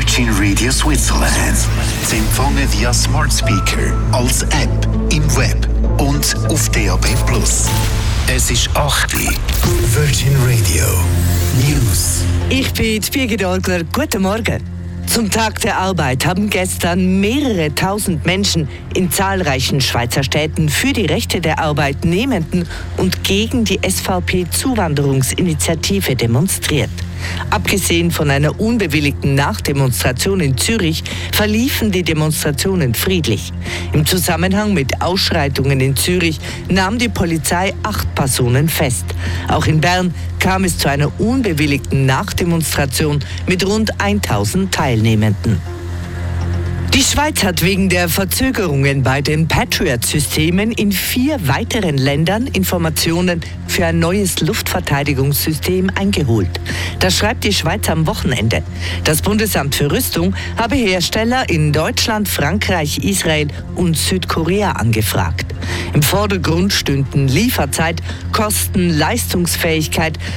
Virgin Radio Switzerland. Zu empfangen via Smart Speaker, als App, im Web und auf DAB+. Es ist 8 Uhr. Virgin Radio News. Ich bin Birgit Olgler. Guten Morgen. Zum Tag der Arbeit haben gestern mehrere tausend Menschen in zahlreichen Schweizer Städten für die Rechte der Arbeitnehmenden und gegen die SVP-Zuwanderungsinitiative demonstriert. Abgesehen von einer unbewilligten Nachdemonstration in Zürich verliefen die Demonstrationen friedlich. Im Zusammenhang mit Ausschreitungen in Zürich nahm die Polizei 8 Personen fest. Auch in Bern kam es zu einer unbewilligten Nachdemonstration mit rund 1000 Teilnehmenden. Die Schweiz hat wegen der Verzögerungen bei den Patriot-Systemen in 4 weiteren Ländern Informationen für ein neues Luftverteidigungssystem eingeholt. Das schreibt die Schweiz am Wochenende. Das Bundesamt für Rüstung habe Hersteller in Deutschland, Frankreich, Israel und Südkorea angefragt. Im Vordergrund stünden Lieferzeit, Kosten, Leistungsfähigkeit